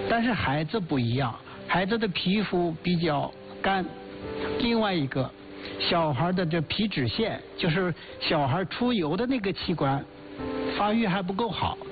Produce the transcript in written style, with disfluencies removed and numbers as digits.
但是孩子不一样，孩子的皮肤比较干。另外一个，小孩的这皮脂腺，就是小孩出油的那个器官，发育还不够好。